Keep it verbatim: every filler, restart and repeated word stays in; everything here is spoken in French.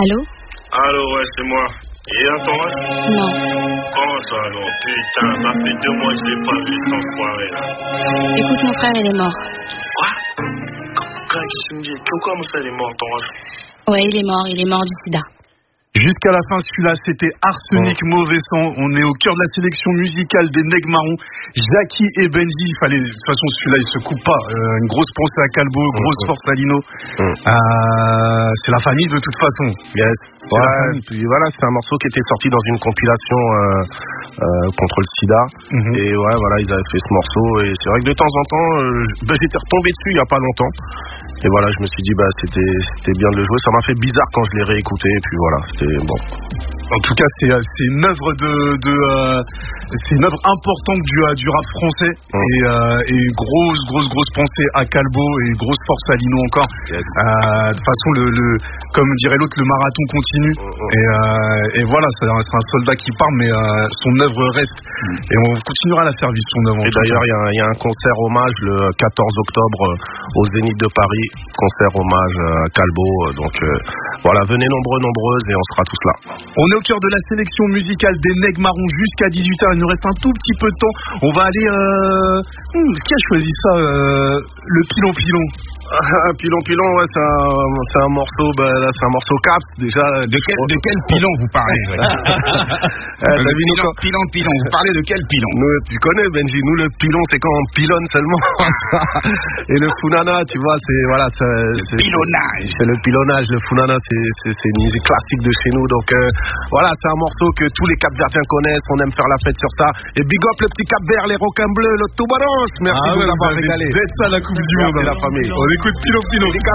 Allô? Allô, ouais, c'est moi. Et un Thomas? Non. Comment ça, non? Putain, ça fait deux mois que je l'ai pas vu sans soirée, là. Écoute, mon frère, il est mort. Quoi? Qu'est-ce que tu me dis? Comment ça, il est mort, Thomas? Ouais, il est mort, il est mort du sida. Jusqu'à la fin, celui-là, c'était Arsenic oh. Mauvais Sang. On est au cœur de la sélection musicale des Nègres Marrons. Jackie et Benji, il fallait, de toute façon, celui-là, il se coupe pas. Euh, une grosse pensée à Calbo, grosse oh. force à Lino. Oh. Euh, c'est la famille de toute façon. Yes. Ouais, puis voilà, c'est un morceau qui était sorti dans une compilation euh, euh, contre le sida. Mm-hmm. Et ouais, voilà, ils avaient fait ce morceau. Et c'est vrai que de temps en temps, euh, bah, j'étais retombé dessus il y a pas longtemps. Et voilà, je me suis dit, bah, c'était, c'était bien de le jouer. Ça m'a fait bizarre quand je l'ai réécouté. Et puis voilà, c'était bon. En tout cas, c'est, c'est une œuvre de, de euh, c'est une œuvre importante du, du rap français. Mm. Et, euh, et grosse, grosse, grosse pensée à Calbo et grosse force à Lino encore. Yes. Euh, de toute façon, le, le, comme dirait l'autre, le marathon continue. Mm. Et, euh, et voilà, c'est un, c'est un soldat qui part, mais euh, son œuvre reste. Mm. Et on continuera à la faire vivre son œuvre. Et d'ailleurs, il y, y a un concert hommage le quatorze octobre au Zénith de Paris. Concert hommage à Calbo. Donc euh, voilà, venez nombreux, nombreuses et on sera tous là. On est au cœur de la sélection musicale des Nègres Marrons jusqu'à dix-huit heures. Il nous reste un tout petit peu de temps. On va aller... Euh... Hmm, qui a choisi ça euh... Le pilon pilon. Ah, pilon pilon, ouais, c'est un, c'est un morceau, bah, là, c'est un morceau cap, déjà. De quel, de quel pilon vous parlez? Ouais. euh, euh, pilon, nous, pilon, pilon, vous parlez de quel pilon? Nous, tu connais, Benji, nous, le pilon, c'est quand on pilonne seulement. Et le funana, tu vois, c'est, voilà, c'est, le c'est, pilonnage. C'est le pilonnage, le funana, c'est, c'est, c'est une musique classique de chez nous, donc, euh, voilà, c'est un morceau que tous les Cap-Verdiens connaissent, on aime faire la fête sur ça. Et big up le petit Cap-Vert, les requins bleus, le Toubaros. Merci ah, de nous ouais, avoir régalé. Vous êtes ça, la Coupe du Monde. C'est la famille. Écoute, pilon, pilon.